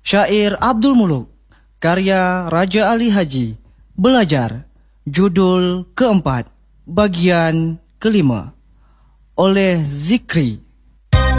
Syair Abdul Muluk, karya Raja Ali Haji. Belajar, judul keempat, bagian kelima, oleh Zikri.